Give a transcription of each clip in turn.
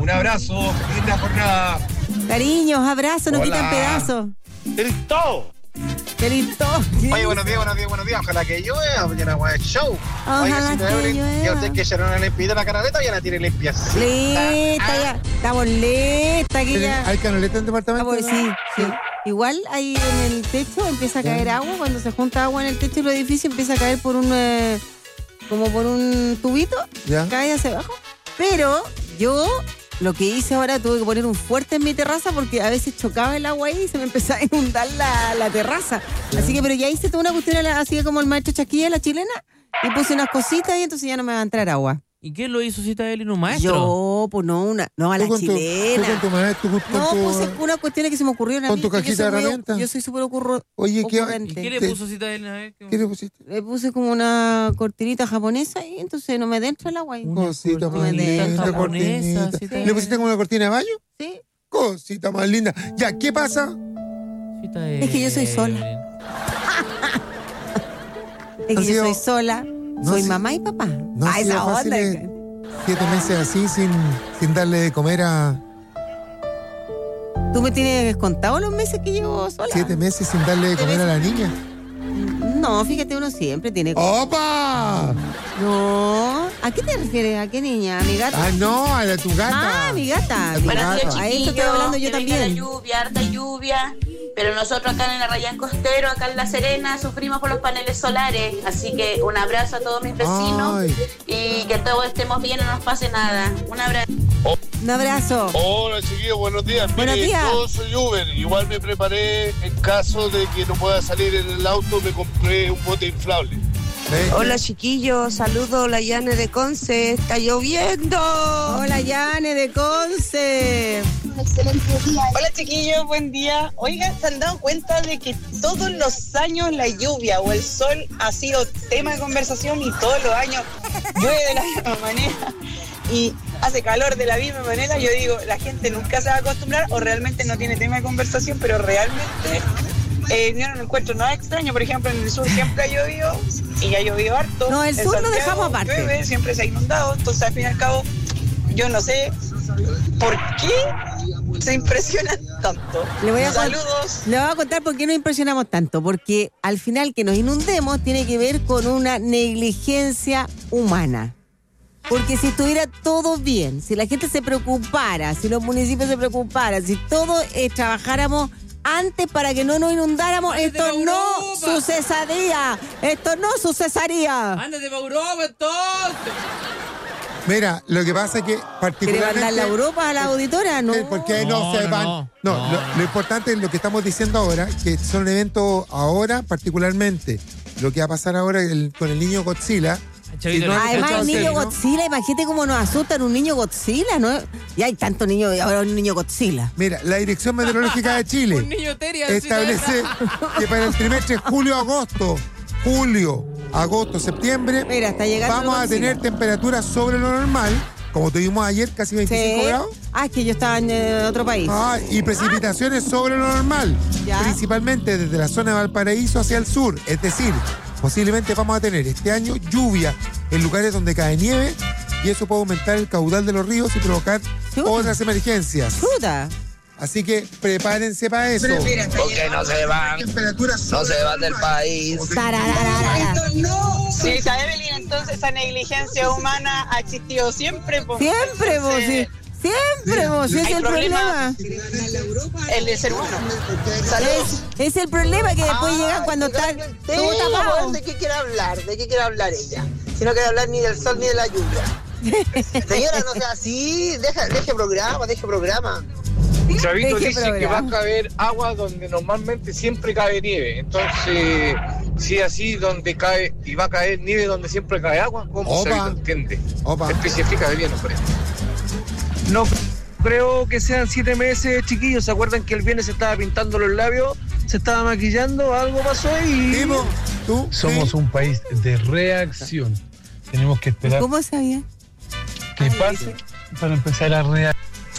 Un abrazo, linda jornada. Cariños, abrazos, no Hola. quitan pedazos. ¡Listo! ¡Qué lindo! Oye, buenos días. Ojalá que llueva, mañana voy a show. Ojalá Oiga, que Evelyn, llueva. ¿y a usted que echaron una limpita la canaleta o ya la tiene limpia? Lista, ya. Estamos lista, que ya. ¿Hay canaleta en el departamento? Estamos, sí. Igual ahí en el techo empieza a caer agua. Cuando se junta agua en el techo del edificio empieza a caer por un como por un tubito. Ya. Cae hacia abajo. Pero yo lo que hice ahora tuve que poner un fuerte en mi terraza porque a veces chocaba el agua ahí y se me empezaba a inundar la terraza. Así que, pero ya hice toda una cuestión así como el maestro Chaquilla, la chilena, y puse unas cositas y entonces ya no me va a entrar agua. ¿Y quién lo hizo, Cita Evelyn, un maestro? Yo, pues no, a la Tú chilena. tú con tu maestro, No, puse una cuestión que se me ocurrió con tu cajita de herramientas. Yo soy súper Oye, ¿Y ocurrente. qué le puso Cita Evelyn? A ver, ¿qué le pusiste? Le puse como una cortinita japonesa y entonces no me entra el agua ahí. Cosita más cortinita linda, japonesa, cortinita. sí, ¿Le pusiste como una cortina de baño? Sí. Cosita más linda. Ya, ¿qué pasa? Cita Es que yo soy sola. Evelyn. Es Ha que yo sido- soy sola, soy ha mamá y papá. No ha sido esa fácil, onda. 7 meses así sin darle de comer a... ¿Tú me tienes contado los meses que llevo sola? 7 meses sin darle de comer a la niña. No, fíjate, uno siempre tiene... ¡Opa! No, ¿a qué te refieres? ¿A qué niña? ¿A mi gata? Ah, no, a tu gata. Ah, mi gata. A tu Buenos días, gata. A eso estoy hablando yo que venga también. la lluvia, harta lluvia. Pero nosotros acá en el Arrayán Costero, acá en La Serena, sufrimos por los paneles solares. Así que un abrazo a todos mis vecinos. Ay. Y que todos estemos bien y no nos pase nada. Un abrazo. Un abrazo. Hola chiquillos, buenos días. Buenos días. Yo soy Uber, igual me preparé en caso de que no pueda salir en el auto, me compré un bote inflable. Hola chiquillos, saludos, la Yane de Conce, está lloviendo. Hola, Yane de Conce. Hola chiquillos, buen día. Oigan, ¿se han dado cuenta de que todos los años la lluvia o el sol ha sido tema de conversación y todos los años llueve de la misma manera y hace calor de la misma manera? Yo digo, la gente nunca se va a acostumbrar o realmente no tiene tema de conversación, pero realmente yo no encuentro nada extraño. Por ejemplo, en el sur siempre ha llovido y ha llovido harto. No, el En sur lo Santiago dejamos aparte. llueve, siempre se ha inundado, entonces al fin y al cabo yo no sé por qué se impresionan tanto. Le voy a Saludos. Le voy a contar por qué nos impresionamos tanto. Porque al final que nos inundemos tiene que ver con una negligencia humana. Porque si estuviera todo bien, si la gente se preocupara, si los municipios se preocuparan, si todos trabajáramos antes para que no nos inundáramos, esto no sucedería. Esto no sucedería. ¡Ándate para Europa, entonces! Mira, lo que pasa es que ¿Quiere particularmente... mandar la Europa a la auditora? No. Porque ahí no, No, se no, van. no. No, lo importante es lo que estamos diciendo ahora, que son eventos ahora, particularmente lo que va a pasar ahora con el niño Godzilla. Chavito, Si no- Además, el niño ¿no? Godzilla, imagínate cómo nos asustan un niño Godzilla, ¿no? Y hay tantos niños, y ahora un niño Godzilla. Mira, la Dirección Meteorológica de Un Chile niño Teria. establece que para el trimestre julio-agosto, septiembre, Mira, está llegando vamos a Godzilla. tener temperaturas sobre lo normal, como tuvimos ayer, casi 25 Sí. grados. Ah, es que yo estaba en otro país. Y precipitaciones sobre lo normal, Ya. principalmente desde la zona de Valparaíso hacia el sur. Es decir, posiblemente vamos a tener este año lluvia en lugares donde cae nieve y eso puede aumentar el caudal de los ríos y provocar Chuta. otras emergencias. Chuta. Así que prepárense para eso. Porque no se van del país. Tarararara. Sí, Evelyn, entonces esa negligencia humana ha existido siempre. Pues. Siempre vos, sí. Siempre vos, ese es Hay el problema. El de ser humano. Saludos. Es el problema que después llega cuando están todos tapados. ¿De qué quiere hablar? ¿De qué quiere hablar ella? Si no quiere hablar ni del sol ni de la lluvia. Señora, no sea así. Deje programa. Chavito Deje dice que va a programa. caer agua donde normalmente siempre cae nieve. Entonces, si es así, donde cae y va a caer nieve donde siempre cae agua, ¿cómo Opa. Chavito entiende? Opa. Especifica bien, hombre. No creo que sean 7 meses, chiquillos. ¿Se acuerdan que el viernes se estaba pintando los labios? ¿Se estaba maquillando? Algo pasó ahí. Timo, ¿tú? Somos ¿Sí? un país de reacción. Tenemos que esperar ¿Cómo sabía? que pase para empezar a reaccionar.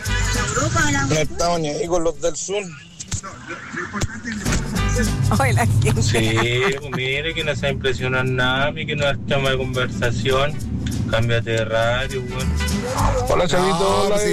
No estamos ni ahí con los del sur. Ay, la gente. Sí, pues mire que no se impresiona nada, ni que no es tema de conversación. Cámbiate de radio, weón. Hola chavito, No, hola, sí.